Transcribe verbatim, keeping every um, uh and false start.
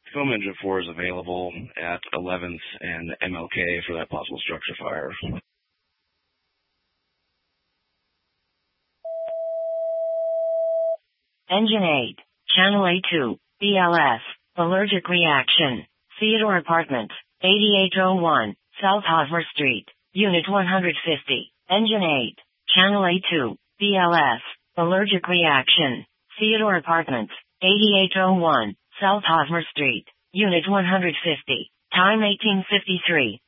Film engine four is available at eleventh and M L K for that possible structure fire. Engine eight, Channel A two, B L S, allergic reaction, Theodore Apartments, eighty-eight oh one, South Hosmer Street, Unit one hundred fifty. Engine eight, Channel A two, B L S, allergic reaction, Theodore Apartments, eighty-eight oh one, South Hosmer Street, Unit one hundred fifty. Time eighteen fifty-three.